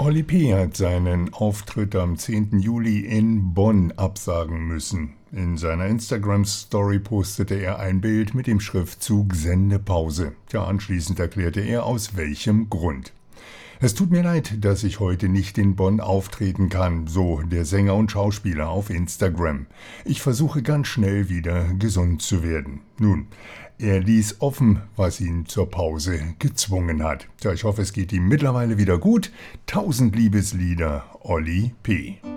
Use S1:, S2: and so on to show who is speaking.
S1: Oli P. hat seinen Auftritt am 10. Juli in Bonn absagen müssen. In seiner Instagram-Story postete er ein Bild mit dem Schriftzug Sendepause. Ja, anschließend erklärte er, aus welchem Grund. Es tut mir leid, dass ich heute nicht in Bonn auftreten kann, so der Sänger und Schauspieler auf Instagram. Ich versuche ganz schnell wieder gesund zu werden. Nun, er ließ offen, was ihn zur Pause gezwungen hat. Ja, ich hoffe, es geht ihm mittlerweile wieder gut. 1000 Liebeslieder, Oli P.